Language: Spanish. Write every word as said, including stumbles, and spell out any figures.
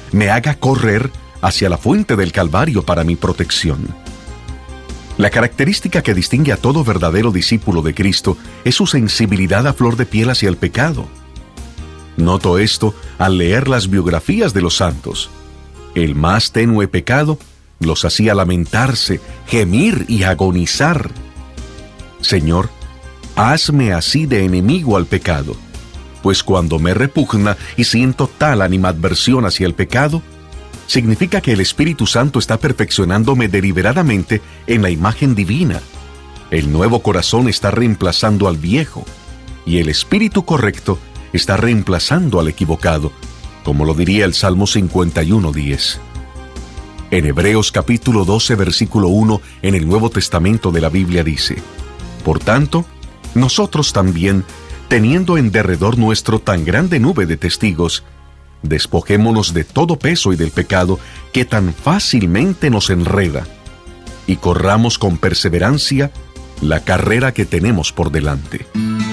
me haga correr hacia la fuente del Calvario para mi protección. La característica que distingue a todo verdadero discípulo de Cristo es su sensibilidad a flor de piel hacia el pecado. Noto esto al leer las biografías de los santos. El más tenue pecado los hacía lamentarse, gemir y agonizar. Señor, hazme así de enemigo al pecado, pues cuando me repugna y siento tal animadversión hacia el pecado, significa que el Espíritu Santo está perfeccionándome deliberadamente en la imagen divina. El nuevo corazón está reemplazando al viejo, y el espíritu correcto está reemplazando al equivocado, como lo diría el Salmo cincuenta y uno, diez. En Hebreos capítulo doce, versículo uno, en el Nuevo Testamento de la Biblia dice: Por tanto, nosotros también, teniendo en derredor nuestro tan grande nube de testigos, despojémonos de todo peso y del pecado que tan fácilmente nos enreda, y corramos con perseverancia la carrera que tenemos por delante.